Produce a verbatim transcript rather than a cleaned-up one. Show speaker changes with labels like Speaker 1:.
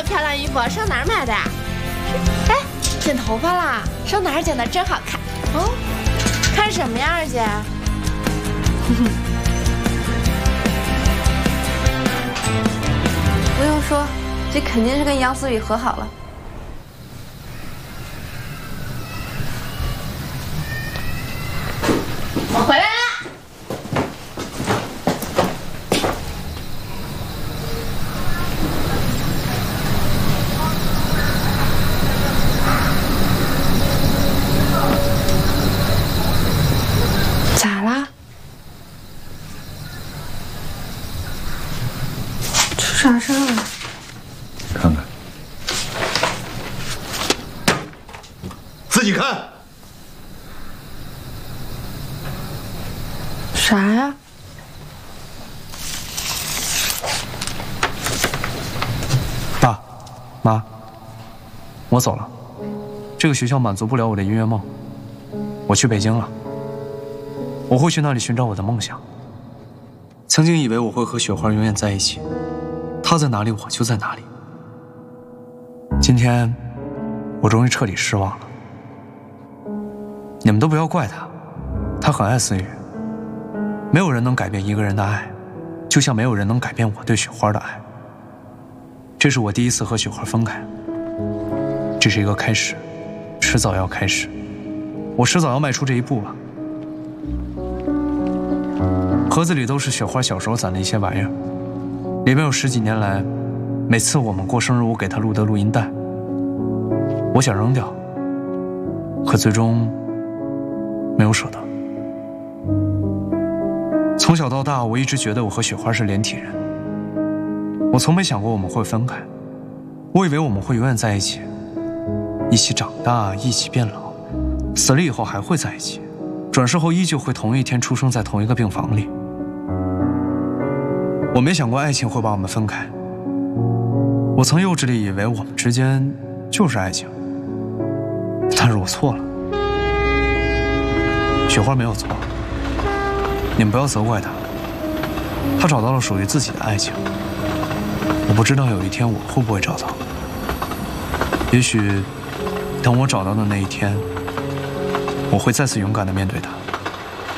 Speaker 1: 漂亮衣服上哪儿买的呀？哎，剪头发啦？上哪儿剪的？真好看。哦，看什么呀，二姐？
Speaker 2: 不用说，这肯定是跟杨思雨和好了。
Speaker 1: 我回来了。咋啦？出啥事儿了？
Speaker 3: 看看，自己看。
Speaker 1: 啥呀？
Speaker 4: 爸，妈，我走了。这个学校满足不了我的音乐梦，我去北京了。我会去那里寻找我的梦想。曾经以为我会和雪花永远在一起，她在哪里，我就在哪里。今天，我终于彻底失望了。你们都不要怪她，她很爱思雨。没有人能改变一个人的爱，就像没有人能改变我对雪花的爱。这是我第一次和雪花分开，这是一个开始，迟早要开始，我迟早要迈出这一步了。盒子里都是雪花小时候攒的一些玩意儿，里面有十几年来，每次我们过生日我给她录的录音带。我想扔掉，可最终没有舍得。从小到大，我一直觉得我和雪花是连体人。我从没想过我们会分开，我以为我们会永远在一起，一起长大，一起变老，死了以后还会在一起，转世后依旧会同一天出生在同一个病房里。我没想过爱情会把我们分开，我曾幼稚地以为我们之间就是爱情，但是我错了。雪花没有错。你们不要责怪他，他找到了属于自己的爱情。我不知道有一天我会不会找到，也许等我找到的那一天，我会再次勇敢地面对他。